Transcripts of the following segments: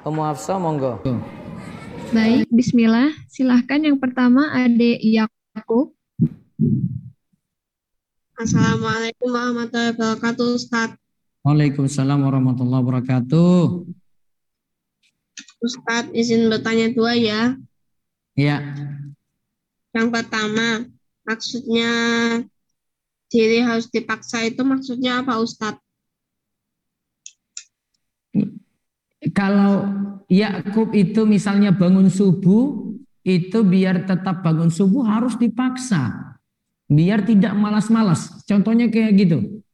Ummu Hafsah, monggo. Baik, bismillah. Silahkan yang pertama Ade Yakub. Assalamualaikum warahmatullahi wabarakatuh, Ustadz. Waalaikumsalam warahmatullahi wabarakatuh. Ustadz, izin bertanya dua ya. Ya, Yang pertama, maksudnya diri harus dipaksa itu maksudnya apa, Ustadz? kalau Yakub itu misalnya bangun subuh, itu biar tetap bangun subuh harus dipaksa. Biar tidak malas-malas. Contohnya kayak gitu.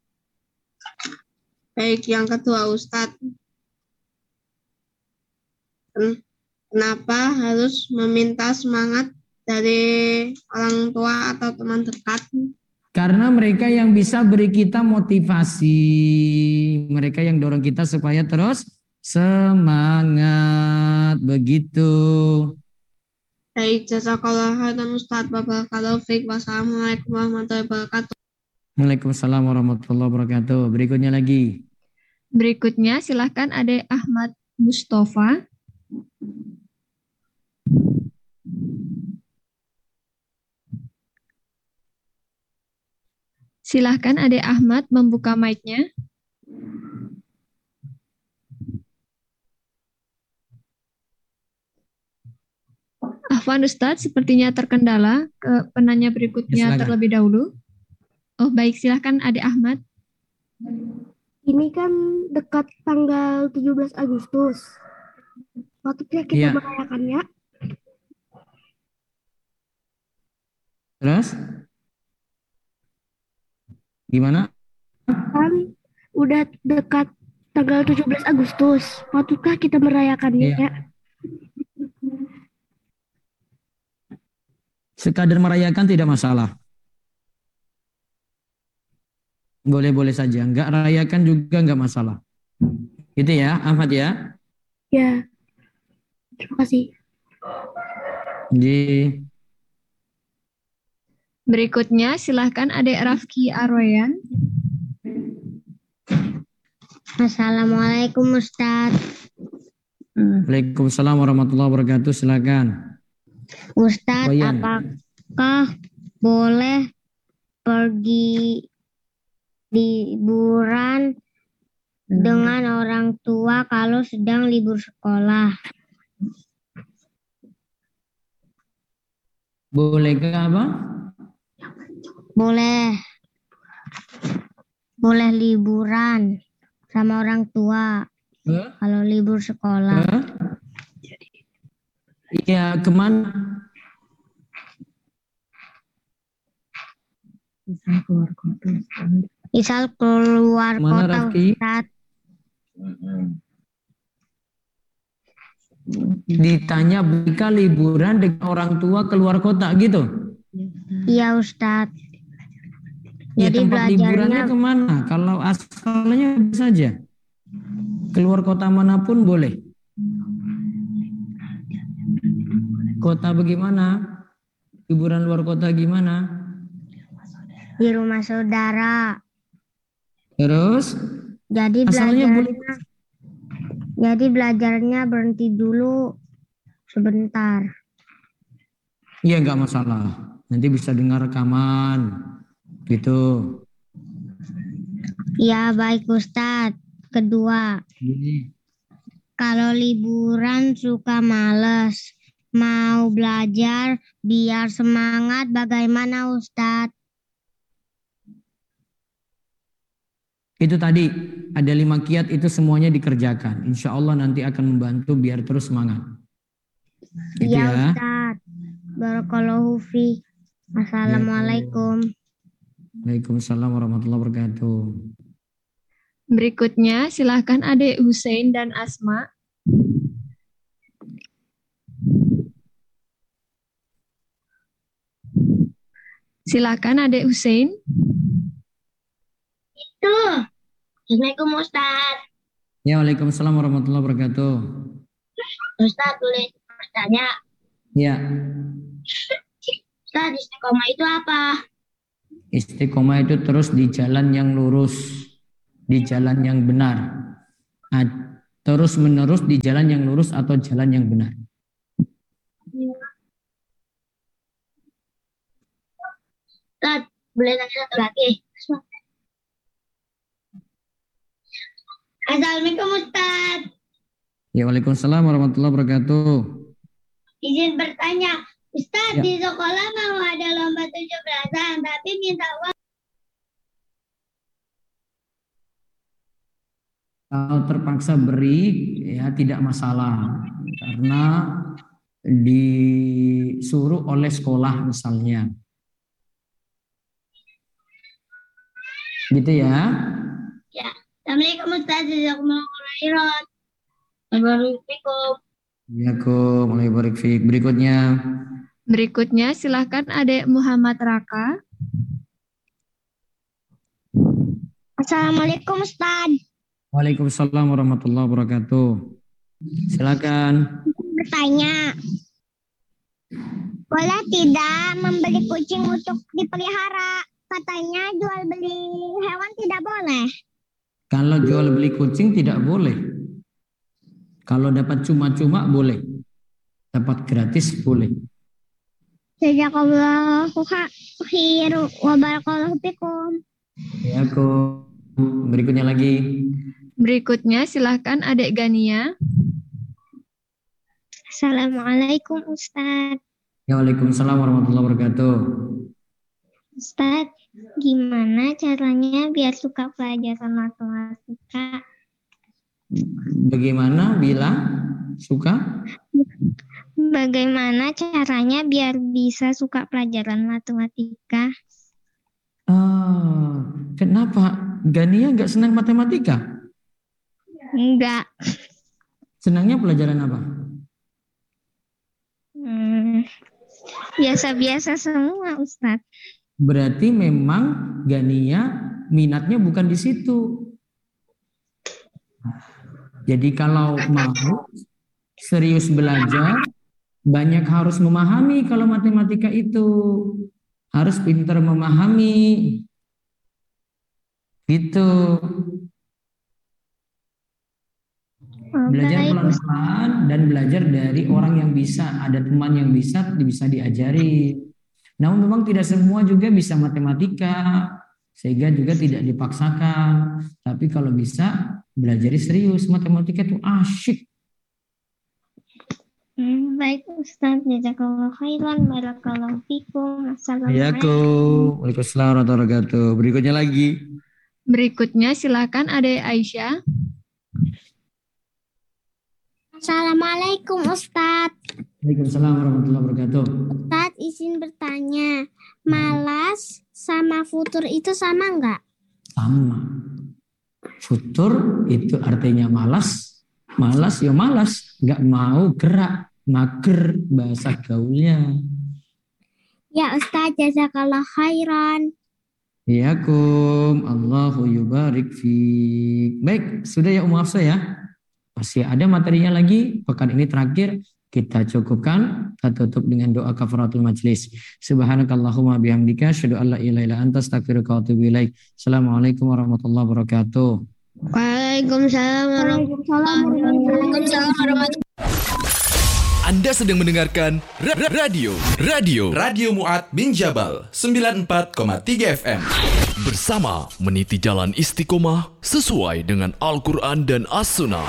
Baik, yang kedua, Ustadz. Kenapa harus meminta semangat dari orang tua atau teman dekat? Karena mereka yang bisa beri kita motivasi. Mereka yang dorong kita supaya terus semangat. Begitu. Baik, jazakallah khairan Ustadz. Barakallahu fiik. Wassalamualaikum warahmatullahi wabarakatuh. Waalaikumsalam warahmatullahi wabarakatuh. Berikutnya lagi. Berikutnya silahkan Ade Ahmad Mustafa. Silahkan Ade Ahmad membuka mic-nya. Afwan Ustadz sepertinya terkendala. Ke penanya berikutnya Silakan. terlebih dahulu. Oh baik, silahkan Ade Ahmad. Ini kan dekat tanggal 17 Agustus. Waktunya kita Iya. merayakannya. Terus? Gimana? Kan udah dekat tanggal 17 Agustus. Waktukah kita merayakannya Iya. ya? Sekadar merayakan tidak masalah. Boleh-boleh saja. Enggak rayakan juga enggak masalah. Gitu ya, Ahmad ya. Ya. Terima kasih. Di Berikutnya silahkan Ade Rafki Arwayan. Assalamualaikum Ustadz. Waalaikumsalam warahmatullahi wabarakatuh. Silakan. Ustadz, Wayan. apakah boleh pergi liburan dengan orang tua kalau sedang libur sekolah? Bolehkah apa? Boleh liburan sama orang tua kalau libur sekolah. Iya, kemana? Misal keluar Mana, kota, Rafki? Ustadz. Ditanya jika liburan dengan orang tua keluar kota gitu. Iya Ustadz. Ya, Jadi tempat liburannya belajarnya kemana? Kalau asalnya bisa saja. Keluar kota manapun boleh. Kota bagaimana? Liburan luar kota gimana? di rumah saudara. Terus Jadi asalnya boleh. belajarnya berhenti dulu sebentar. Iya, nggak masalah. Nanti bisa dengar rekaman gitu. Ya baik Ustadz. Kedua, Gini. kalau liburan suka males, mau belajar biar semangat bagaimana Ustadz? Itu tadi ada 5 kiat, itu semuanya dikerjakan. Insya Allah nanti akan membantu biar terus semangat. Gitu Iya ya. Ustadz. Barakallahu fiik. Assalamualaikum. Waalaikumsalam warahmatullahi wabarakatuh. Berikutnya silahkan Ade Hussein dan Asma. Silahkan Ade Hussein. Assalamualaikum Ustadz. Ya, waalaikumsalam warahmatullahi wabarakatuh. Ustadz boleh bertanya? Ya, Ustadz, istiqomah itu apa? istiqomah itu terus di jalan yang lurus, di jalan yang benar. terus-menerus di jalan yang lurus atau jalan yang benar. Ustaz, boleh tanya satu lagi? Assalamualaikum Ustaz. Ya, waalaikumsalam warahmatullahi wabarakatuh. Izin bertanya, Ustaz, Ya. di sekolah mau ada lomba 17-an, tapi minta uang. Kalau terpaksa beri, ya tidak masalah. Karena disuruh oleh sekolah misalnya. Gitu ya. Assalamualaikum Ustaz, jazakumullah khairan. Waalaikumsalam. Ya, mulai barik fiik. Berikutnya. Berikutnya silakan Adik Muhammad Raka. Assalamualaikum Ustaz. Waalaikumsalam warahmatullahi wabarakatuh. Silakan. Bertanya, boleh tidak membeli kucing untuk dipelihara? Katanya jual beli hewan tidak boleh. Kalau jual beli kucing tidak boleh. Kalau dapat cuma-cuma boleh. Dapat gratis boleh. Jazakallahu khairan wa barakallahu fikum. Ya, berikutnya lagi. Berikutnya silakan Adik Gania. Assalamualaikum Ustaz. Ya, waalaikumsalam warahmatullahi wabarakatuh. Ustaz, gimana caranya biar suka pelajaran matematika? Bagaimana bila suka? Bagaimana caranya biar bisa suka pelajaran matematika? Kenapa Gania nggak senang matematika? Enggak. Senangnya pelajaran apa? Biasa-biasa semua, Ustaz. Berarti memang Gania minatnya bukan di situ. Jadi kalau mau serius belajar, banyak harus memahami kalau matematika itu. Harus pintar memahami. Gitu. Belajar pelan-pelan dan belajar dari orang yang bisa. Ada teman yang bisa diajari. Namun memang tidak semua juga bisa matematika. Sehingga juga tidak dipaksakan. Tapi kalau bisa, belajar serius. Matematika itu asyik. Baik Ustaz, jazakallahu khairan, barakallahu fikum. Assalamualaikum. Waalaikumsalam warahmatullahi wabarakatuh. Berikutnya lagi. Berikutnya silakan Adik Aisyah. Assalamualaikum Ustaz. Waalaikumsalam warahmatullahi wabarakatuh. Ustaz, izin bertanya, malas sama futur itu sama nggak? Sama. Futur itu artinya malas. Malas ya malas, nggak mau gerak, mager bahasa gaulnya. Ya Ustaz, jazakallah khairan. Iyakum, Allahu yubarik fiik. Baik, sudah ya Hafsah ya. Masih ada materinya lagi, pekan ini terakhir kita cukupkan. Kita tutup dengan doa kafaratul majlis. Subhanakallahumma bihamdika asyhadu an la ilaha illa anta astaghfiruka wa atubu ilaik. Assalamualaikum warahmatullahi wabarakatuh. Waalaikumsalam warahmatullahi. Anda sedang mendengarkan Radio Mu'ad bin Jabal 94,3 FM. Bersama meniti jalan istiqomah sesuai dengan Al-Quran dan As-Sunnah.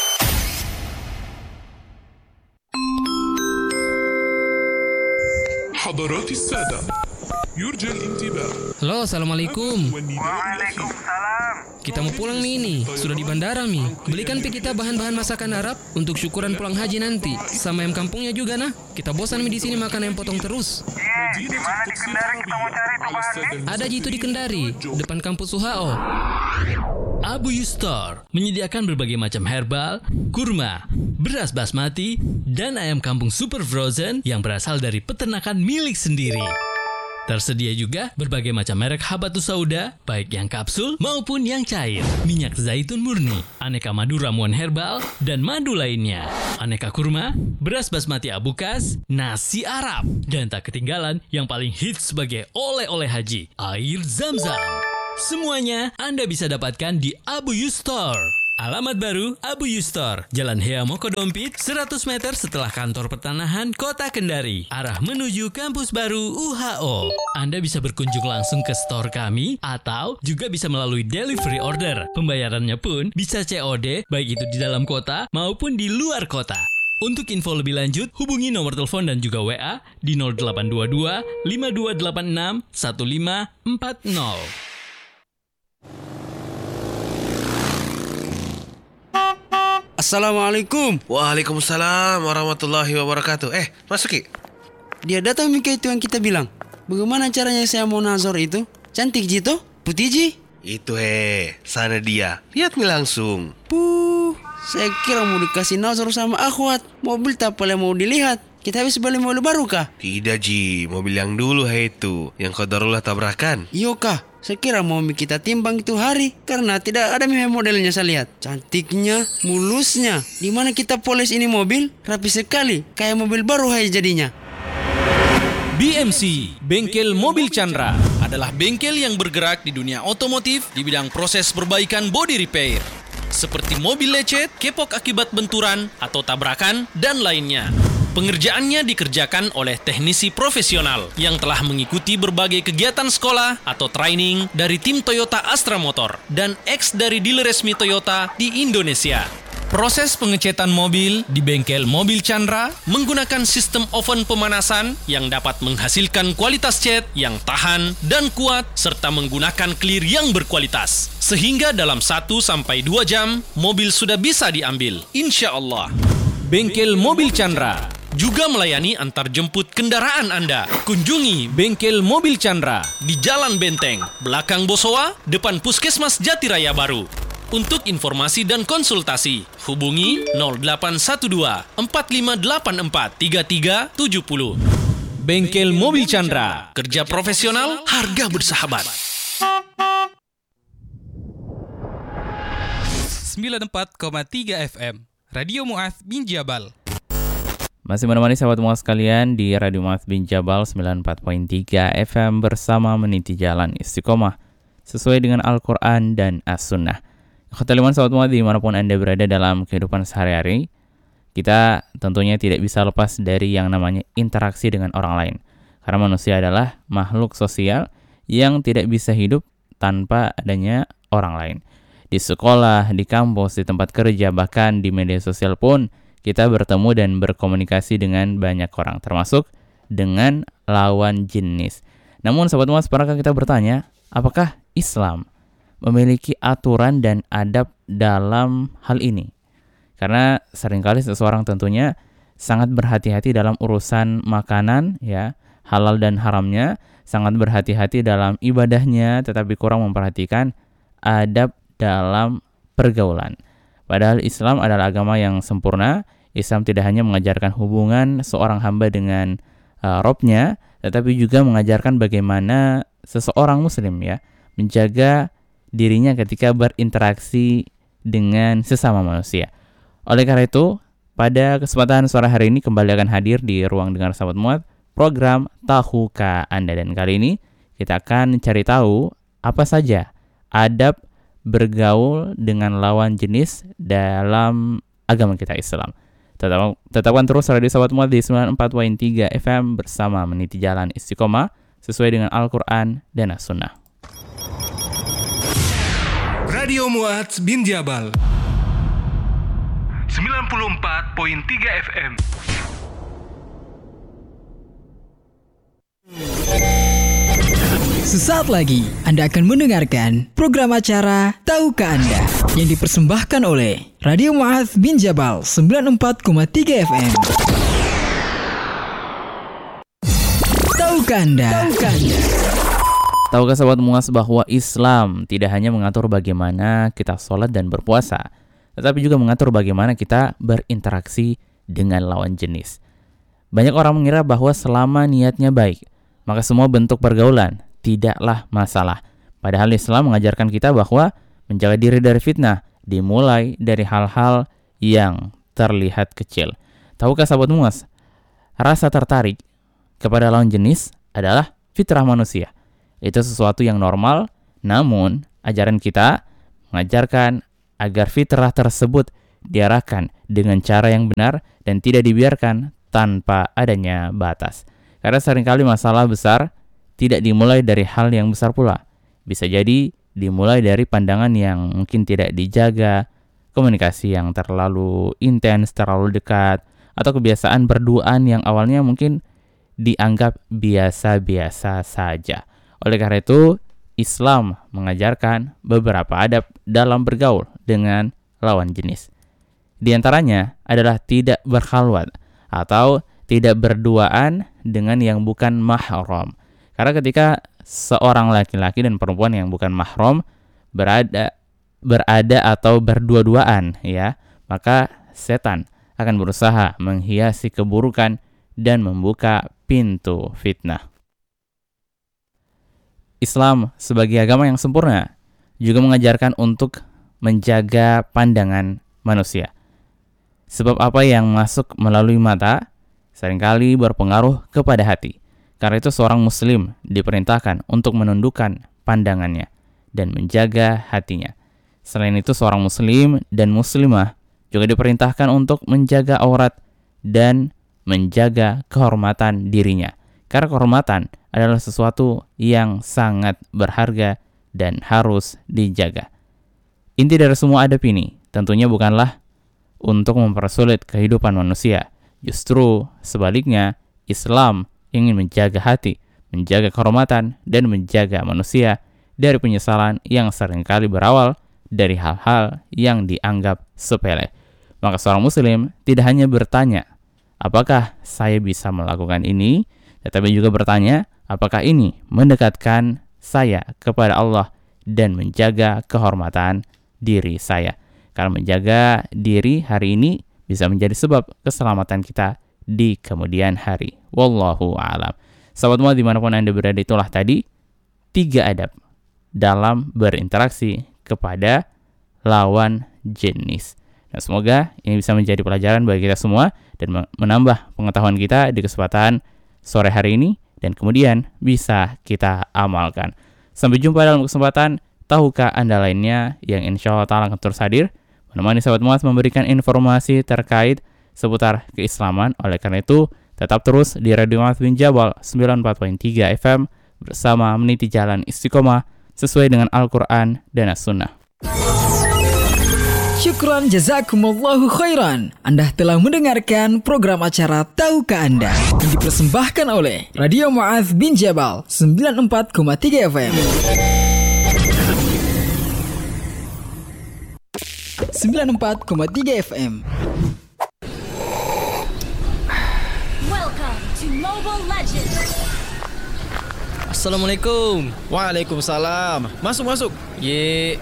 حضرات السادة يرجى الانتباه. Halo, assalamualaikum. Waalaikumsalam. Kita mau pulang nih, sudah di bandara Mi. Belikan kita bahan-bahan masakan Arab untuk syukuran pulang haji nanti. Sama ayam kampungnya juga nah. Kita bosan Mi di sini makan ayam potong terus. Di mana di Kendari kita mau cari tuh bahannya? Ada Jitu di Kendari, depan kampus UHO. Abu Yustar menyediakan berbagai macam herbal, kurma, beras basmati, dan ayam kampung super frozen yang berasal dari peternakan milik sendiri. Tersedia juga berbagai macam merek habatus sauda, baik yang kapsul maupun yang cair, minyak zaitun murni, aneka madu ramuan herbal, dan madu lainnya, aneka kurma, beras basmati abukas, nasi Arab, dan tak ketinggalan yang paling hits sebagai oleh-oleh haji, air Zam-Zam. Semuanya Anda bisa dapatkan di Abu Yustar. Alamat baru Abu Yustor, Jalan Hea Mokodompit, 100 meter setelah kantor pertanahan Kota Kendari, arah menuju kampus baru UHO. Anda bisa berkunjung langsung ke store kami atau juga bisa melalui delivery order. Pembayarannya pun bisa COD, baik itu di dalam kota maupun di luar kota. Untuk info lebih lanjut, hubungi nomor telepon dan juga WA di 0822 5286 1540. Assalamualaikum. Waalaikumsalam warahmatullahi wabarakatuh. Masuk Ki. Dia datang Mika itu yang kita bilang. Bagaimana caranya saya mau nazar itu? Cantik Jito? Putih Ji? Itu sana dia. Lihat Mi langsung. Saya kira mau dikasih nazar sama akhwat. Mobil tak boleh mau dilihat. Kita habis beli mobil baru kah? Tidak Ji, mobil yang dulu itu. Yang qadarullah tabrakan. Iyo kah? Saya kira mau kita timbang itu hari. Karena tidak ada modelnya saya lihat. Cantiknya, mulusnya. Dimana kita poles ini mobil? Rapi sekali. Kayak mobil baru jadinya. BMC, Bengkel Mobil Chandra, adalah bengkel yang bergerak di dunia otomotif di bidang proses perbaikan body repair. Seperti mobil lecet, kepok akibat benturan atau tabrakan, dan lainnya. Pengerjaannya dikerjakan oleh teknisi profesional yang telah mengikuti berbagai kegiatan sekolah atau training dari tim Toyota Astra Motor dan ex dari dealer resmi Toyota di Indonesia. Proses pengecetan mobil di bengkel Mobil Chandra menggunakan sistem oven pemanasan yang dapat menghasilkan kualitas cat yang tahan dan kuat serta menggunakan clear yang berkualitas. Sehingga dalam 1-2 jam, mobil sudah bisa diambil. Insya Allah. Bengkel Mobil Chandra juga melayani antar jemput kendaraan Anda. Kunjungi Bengkel Mobil Chandra di Jalan Benteng, belakang Bosowa, depan Puskesmas Jatiraya Baru. Untuk informasi dan konsultasi, hubungi 0812 4584 3370. Bengkel Mobil Chandra, kerja profesional, harga bersahabat. 94,3 FM Radio Mu'adz bin Jabal. Masih menemani sahabat Mu'adz sekalian di Radio Mu'adz bin Jabal 94.3 FM bersama meniti jalan istiqomah sesuai dengan Al-Quran dan As-Sunnah. Khotaliman sahabat Mu'adz dimanapun Anda berada dalam kehidupan sehari-hari, kita tentunya tidak bisa lepas dari yang namanya interaksi dengan orang lain. Karena manusia adalah makhluk sosial yang tidak bisa hidup tanpa adanya orang lain. Di sekolah, di kampus, di tempat kerja, bahkan di media sosial pun kita bertemu dan berkomunikasi dengan banyak orang, termasuk dengan lawan jenis. Namun sahabat Mu'adz, pernahkah kita bertanya, apakah Islam memiliki aturan dan adab dalam hal ini? Karena seringkali seseorang tentunya sangat berhati-hati dalam urusan makanan, ya, halal dan haramnya, sangat berhati-hati dalam ibadahnya, tetapi kurang memperhatikan adab dalam pergaulan. Padahal Islam adalah agama yang sempurna. Islam tidak hanya mengajarkan hubungan seorang hamba dengan Robnya, tetapi juga mengajarkan bagaimana seseorang muslim ya menjaga dirinya ketika berinteraksi dengan sesama manusia. Oleh karena itu, pada kesempatan sore hari ini kembali akan hadir di ruang dengar sahabat Mu'adz program Tahukah Anda, dan kali ini kita akan cari tahu apa saja adab bergaul dengan lawan jenis dalam agama kita Islam. Tetapkan terus radio sahabat Mu'adz di 94.3 FM bersama meniti jalan istiqomah sesuai dengan Al-Quran dan As-Sunnah. Radio Mu'adz bin Jabal 94.3 FM. Sesaat lagi Anda akan mendengarkan program acara Tahukah Anda yang dipersembahkan oleh Radio Mu'adz bin Jabal 94,3 FM. Tahukah Anda? Tahukah sahabat Mu'adz bahwa Islam tidak hanya mengatur bagaimana kita sholat dan berpuasa, tetapi juga mengatur bagaimana kita berinteraksi dengan lawan jenis. Banyak orang mengira bahwa selama niatnya baik, maka semua bentuk pergaulan tidaklah masalah. Padahal Islam mengajarkan kita bahwa menjaga diri dari fitnah dimulai dari hal-hal yang terlihat kecil. Tahukah sahabat Mu'adz, rasa tertarik kepada lawan jenis adalah fitrah manusia. Itu sesuatu yang normal, namun ajaran kita mengajarkan agar fitrah tersebut diarahkan dengan cara yang benar dan tidak dibiarkan tanpa adanya batas. Karena seringkali masalah besar tidak dimulai dari hal yang besar pula. Bisa jadi dimulai dari pandangan yang mungkin tidak dijaga, komunikasi yang terlalu intens, terlalu dekat, atau kebiasaan berduaan yang awalnya mungkin dianggap biasa-biasa saja. Oleh karena itu, Islam mengajarkan beberapa adab dalam bergaul dengan lawan jenis. Di antaranya adalah tidak berkhalwat atau tidak berduaan dengan yang bukan mahram. Karena ketika seorang laki-laki dan perempuan yang bukan mahram berada atau berdua-duaan, ya, maka setan akan berusaha menghiasi keburukan dan membuka pintu fitnah. Islam sebagai agama yang sempurna juga mengajarkan untuk menjaga pandangan manusia. Sebab apa yang masuk melalui mata seringkali berpengaruh kepada hati. Karena itu seorang muslim diperintahkan untuk menundukkan pandangannya dan menjaga hatinya. Selain itu seorang muslim dan muslimah juga diperintahkan untuk menjaga aurat dan menjaga kehormatan dirinya. Karena kehormatan adalah sesuatu yang sangat berharga dan harus dijaga. Inti dari semua adab ini tentunya bukanlah untuk mempersulit kehidupan manusia. Justru sebaliknya, Islam ingin menjaga hati, menjaga kehormatan, dan menjaga manusia dari penyesalan yang seringkali berawal dari hal-hal yang dianggap sepele. Maka seorang muslim tidak hanya bertanya, apakah saya bisa melakukan ini? Tetapi juga bertanya, apakah ini mendekatkan saya kepada Allah dan menjaga kehormatan diri saya? Karena menjaga diri hari ini bisa menjadi sebab keselamatan kita di kemudian hari. Wallahu a'lam. Sahabat muat dimanapun Anda berada, itulah tadi 3 adab dalam berinteraksi kepada lawan jenis. Nah, semoga ini bisa menjadi pelajaran bagi kita semua dan menambah pengetahuan kita di kesempatan sore hari ini dan kemudian bisa kita amalkan. Sampai jumpa dalam kesempatan Tahukah Anda lainnya yang insya Allah ta'ala akan terus hadir menemani sahabat muat memberikan informasi terkait seputar keislaman. Oleh karena itu, tetap terus di Radio Mu'adz bin Jabal 94.3 FM bersama meniti jalan istiqomah sesuai dengan Al-Quran dan As-Sunnah. Syukran jazakumullahu khairan. Anda telah mendengarkan program acara Tahukah Anda yang dipersembahkan oleh Radio Mu'adz bin Jabal 94.3 FM. 94.3 FM. Welcome to Mobile Legends. Assalamualaikum. Waalaikumsalam. Masuk. Ye.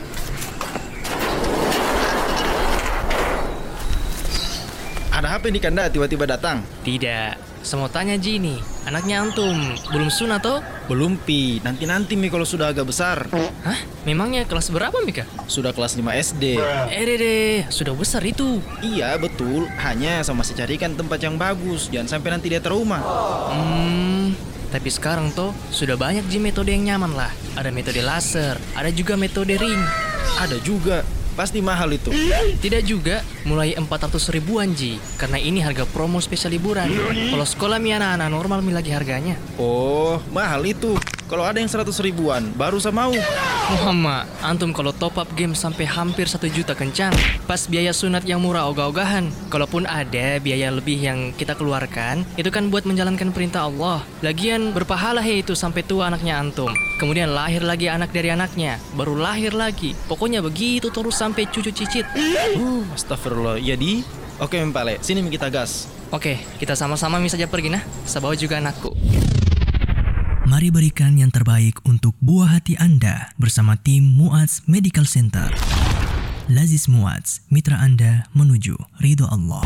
Ada apa nih Kanda tiba-tiba datang? Tidak. Saya mau tanya Ji nih, anaknya antum belum sunat toh? Belum Pi, nanti Mi kalau sudah agak besar. Hah? Memangnya kelas berapa Mika? Sudah kelas 5 SD. Deh, sudah besar itu. Iya betul, hanya saya masih carikan tempat yang bagus, jangan sampai nanti dia trauma. Tapi sekarang toh sudah banyak Ji metode yang nyaman lah. Ada metode laser, ada juga metode ring. Ada juga. Pasti mahal itu. Tidak juga, mulai 400 ribuan Ji. Karena ini harga promo spesial liburan. Kalau sekolah mi anak-anak normal mi lagi harganya. Oh, mahal itu. Kalau ada yang 100 ribuan, baru saya mau. Muhammad, antum kalau top up game sampai hampir 1 juta kencang. Pas biaya sunat yang murah ogah-ogahan. Kalaupun ada biaya lebih yang kita keluarkan, itu kan buat menjalankan perintah Allah. Lagian berpahala itu sampai tua anaknya antum. Kemudian lahir lagi anak dari anaknya, baru lahir lagi. Pokoknya begitu terus sampai cucu cicit. Astagfirullah. Jadi, oke Mpale, sini kita gas. Oke, kita sama-sama saja pergi nah. Saya bawa juga anakku. Mari berikan yang terbaik untuk buah hati Anda bersama tim Mu'adz Medical Center. Lazis Mu'adz, mitra Anda menuju ridho Allah.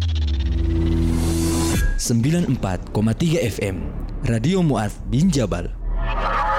94.3 FM Radio Mu'adz bin Jabal.